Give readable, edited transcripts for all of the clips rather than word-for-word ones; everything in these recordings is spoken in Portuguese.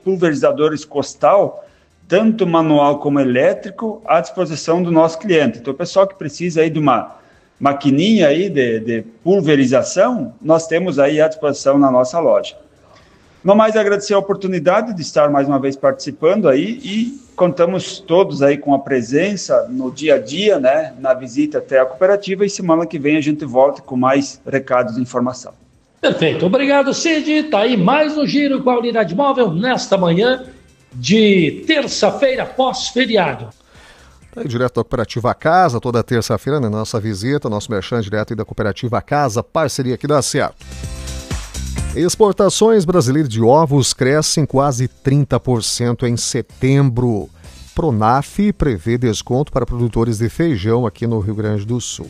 pulverizadores Costal, tanto manual como elétrico, à disposição do nosso cliente. Então, o pessoal que precisa aí de uma maquininha aí de pulverização, nós temos aí à disposição na nossa loja. No mais, agradecer a oportunidade de estar mais uma vez participando aí e contamos todos aí com a presença no dia a dia, né, na visita até a cooperativa, e semana que vem a gente volta com mais recados e informação. Perfeito, obrigado, Cid. Está aí mais um Giro com a Unidade Móvel nesta manhã de terça-feira pós-feriado. Tá aí direto da Cooperativa Casa, toda terça-feira, na nossa visita, nosso merchan direto aí da Cooperativa Casa, parceria que dá certo. Exportações brasileiras de ovos crescem quase 30% em setembro. Pronaf prevê desconto para produtores de feijão aqui no Rio Grande do Sul.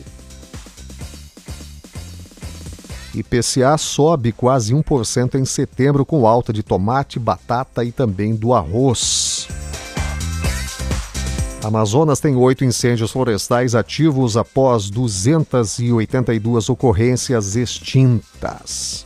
IPCA sobe quase 1% em setembro, com alta de tomate, batata e também do arroz. Amazonas tem 8 incêndios florestais ativos após 282 ocorrências extintas.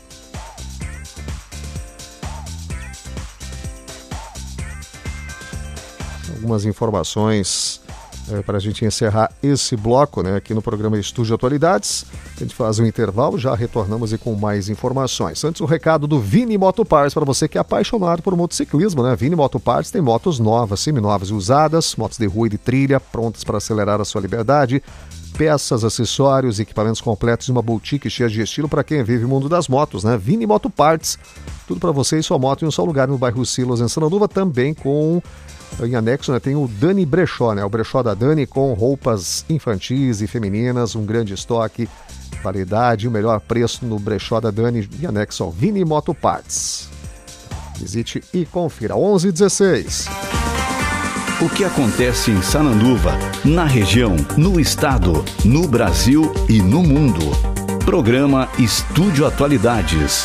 Algumas informações para a gente encerrar esse bloco, né, aqui no programa Estúdio Atualidades. A gente faz um intervalo, já retornamos e com mais informações. Antes, o recado do Vini Moto Parts, para você que é apaixonado por motociclismo, né? Vini Moto Parts tem motos novas, seminovas e usadas, motos de rua e de trilha, prontas para acelerar a sua liberdade. Peças, acessórios, equipamentos completos e uma boutique cheia de estilo para quem vive o mundo das motos, né? Vini Moto Parts, tudo para você e sua moto em um só lugar, no bairro Silos, em Sananduva, também com... Em anexo, né, tem o Dani Brechó, né, o brechó da Dani, com roupas infantis e femininas, um grande estoque, qualidade e o melhor preço no brechó da Dani, em anexo ao Vini Moto Parts. Visite e confira. 11h16. O que acontece em Sananduva, na região, no estado, no Brasil e no mundo. Programa Estúdio Atualidades.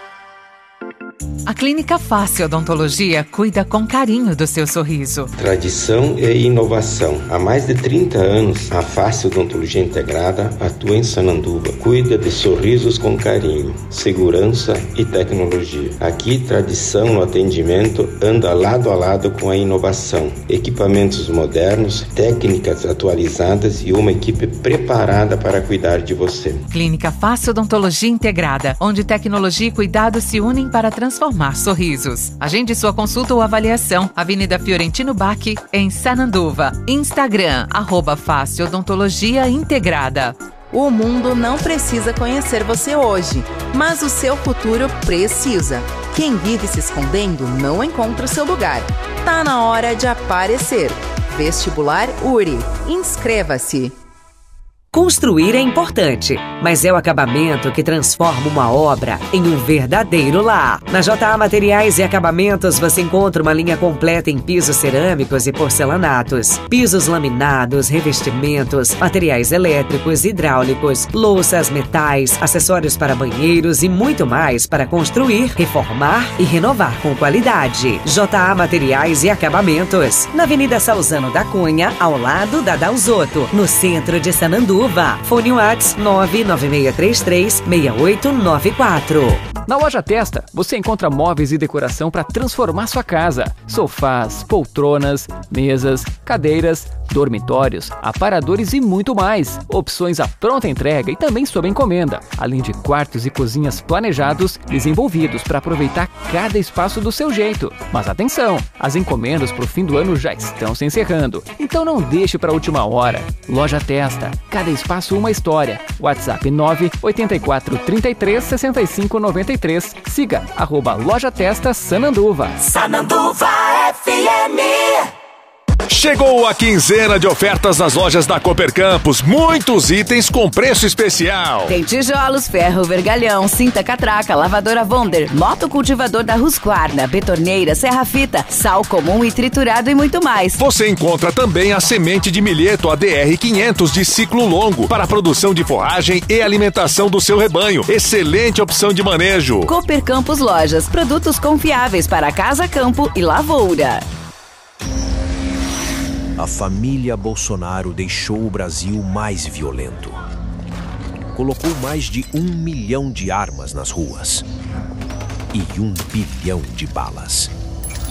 A Clínica Fácil Odontologia cuida com carinho do seu sorriso. Tradição e inovação. Há mais de 30 anos, a Fácil Odontologia Integrada atua em Sananduva. Cuida de sorrisos com carinho, segurança e tecnologia. Aqui, tradição no atendimento anda lado a lado com a inovação. Equipamentos modernos, técnicas atualizadas e uma equipe preparada para cuidar de você. Clínica Fácil Odontologia Integrada, onde tecnologia e cuidado se unem para transformar sorrisos. Agende sua consulta ou avaliação. Avenida Fiorentino Bach, em Sananduva. Instagram, @Fácil Odontologia Integrada. O mundo não precisa conhecer você hoje, mas o seu futuro precisa. Quem vive se escondendo não encontra o seu lugar. Tá na hora de aparecer. Vestibular URI. Inscreva-se. Construir é importante, mas é o acabamento que transforma uma obra em um verdadeiro lar. Na JA Materiais e Acabamentos você encontra uma linha completa em pisos cerâmicos e porcelanatos, pisos laminados, revestimentos, materiais elétricos, hidráulicos, louças, metais, acessórios para banheiros e muito mais para construir, reformar e renovar com qualidade. JA Materiais e Acabamentos, na Avenida Salzano da Cunha, ao lado da Dalzotto, no centro de Sananduva. Fone WhatsApp 996336894. Na Loja Testa, você encontra móveis e decoração para transformar sua casa. Sofás, poltronas, mesas, cadeiras, dormitórios, aparadores e muito mais. Opções à pronta entrega e também sob encomenda. Além de quartos e cozinhas planejados, desenvolvidos para aproveitar cada espaço do seu jeito. Mas atenção, as encomendas para o fim do ano já estão se encerrando. Então não deixe para a última hora. Loja Testa, cada espaço uma história. WhatsApp 984336593. Siga @Loja Testa Sananduva. Sananduva FM. Chegou a quinzena de ofertas nas lojas da Cooper Campos. Muitos itens com preço especial. Tem tijolos, ferro, vergalhão, cinta catraca, lavadora Wonder, motocultivador da Husqvarna, betorneira, serra-fita, sal comum e triturado e muito mais. Você encontra também a semente de milheto ADR 500 de ciclo longo para a produção de forragem e alimentação do seu rebanho. Excelente opção de manejo. Cooper Campos Lojas, produtos confiáveis para casa, campo e lavoura. A família Bolsonaro deixou o Brasil mais violento. Colocou mais de 1 milhão de armas nas ruas e 1 bilhão de balas.